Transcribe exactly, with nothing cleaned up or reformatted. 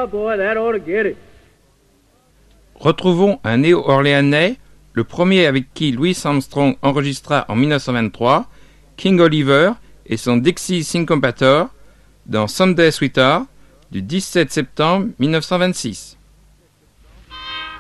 Oh boy, that ought to get it. Retrouvons un néo-orléanais, le premier avec qui Louis Armstrong enregistra en dix-neuf cent vingt-trois, King Oliver et son Dixie Syncopator dans Someday Sweetheart du dix-sept septembre dix-neuf cent vingt-six.